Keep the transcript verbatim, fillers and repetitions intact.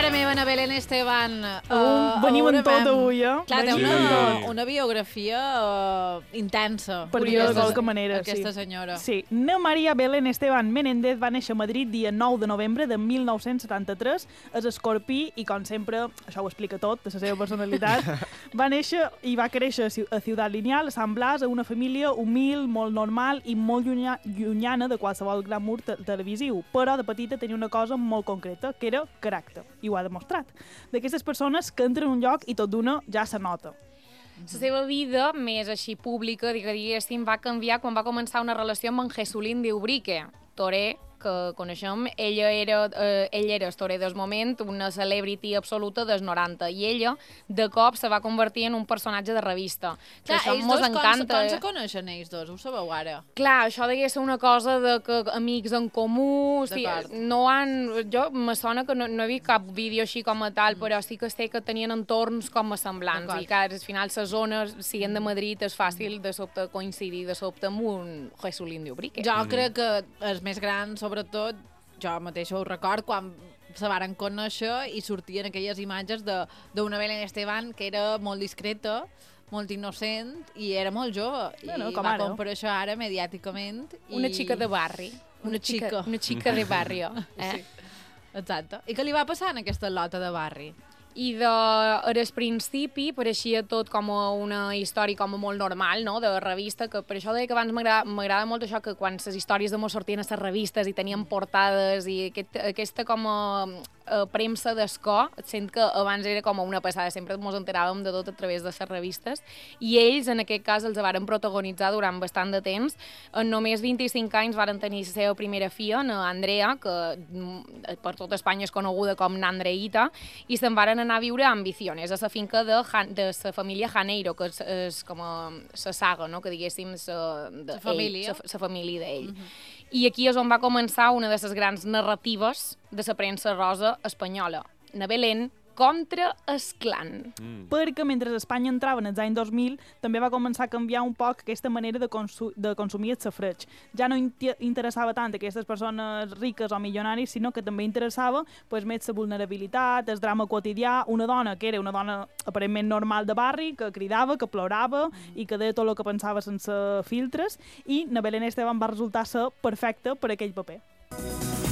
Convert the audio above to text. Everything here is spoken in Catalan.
mare meva, na Belén Esteban. Uh, venim en tot avui, eh? Clar, té Venim una, en tot. una biografia uh, intensa. Per dir-ho de qualque manera, aquesta sí. senyora. Sí. Na Maria Belén Esteban Menéndez va néixer a Madrid dia nou de novembre de mil nou-cents setanta-tres. És escorpí i, com sempre, això ho explica tot, de la seva personalitat, va néixer i va créixer a Ciutat Lineal, a Sant Blas, a una família humil, molt normal i molt llunya, llunyana de qualsevol glamour te televisiu. Però de petita tenia una cosa molt concreta, que era caràcter, i ho ha demostrat. D'aquestes persones que entren en un lloc i tot d'una ja se nota. La seva vida, més així pública, diguéssim, va canviar quan va començar una relació amb en Jesulín de Ubrique, torer que coneixem. Ella era, eh, ell era el torer del moment, una celebrity absoluta dels noranta, i ella, de cop, se va convertir en un personatge de revista. Clar, això ells mos dos, encanta. com, com se coneixen ells dos? Ho sabeu ara? Clar, això degué ser una cosa de que amics en comú, hosti, no han... Jo me sona que no, no he vist cap vídeo així com a tal, mm. però sí que sé que tenien entorns com a semblants, i que al final les zones, siguent de Madrid, és fàcil de sobte coincidir de sobte amb un Jesulín de Ubrique. Jo mm. crec que els més grans, sobretot, jo mateix ho record, quan se varen conèixer i sortien aquelles imatges d'una Belén Esteban que era molt discreta, molt innocent i era molt jove. Bueno, I com va ara. comparèixer ara mediàticament. I... Una xica de barri. Una, una xica. xica. Una xica de barri. Eh? Sí. Exacte. I què li va passar en aquesta lota de barri? I de, al principi pareixia tot com una història com molt normal, no?, de revista, que per això deia que abans m'agrada molt això, que quan les històries d'amor sortien a les revistes i tenien portades i aquest, aquesta com a, a premsa d'escó, sent que abans era com una passada, sempre ens enteràvem de tot a través de les revistes, i ells en aquest cas els varen protagonitzar durant bastant de temps. En només vint-i-cinc anys varen tenir la seva primera filla, Andrea, que per tot Espanya és coneguda com Nandreita, i se'n varen anar a viure a Ambiciones, a la finca de, de la família Janeiro, que és, és com la saga, no?, que diguéssim la família, la família d'ell. Uh-huh. I aquí és on va començar una de les grans narratives de la premsa rosa espanyola, na Belén contra el clan. Mm. Perquè mentre Espanya entrava en els anys dos mil, també va començar a canviar un poc aquesta manera de, consu de consumir el safreig. Ja no interessava tant aquestes persones riques o milionaris, sinó que també interessava pues, més la vulnerabilitat, el drama quotidià, una dona que era una dona aparentment normal de barri, que cridava, que plorava mm. i que deia tot el que pensava sense filtres, i na Belén Esteban va resultar ser perfecta per aquell paper.